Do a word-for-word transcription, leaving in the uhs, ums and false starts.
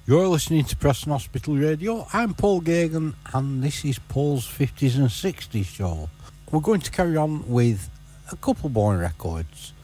You're listening to Preston Hospital Radio. I'm Paul Gagan, and this is Paul's fifties and sixties show. We're going to carry on with a couple more records.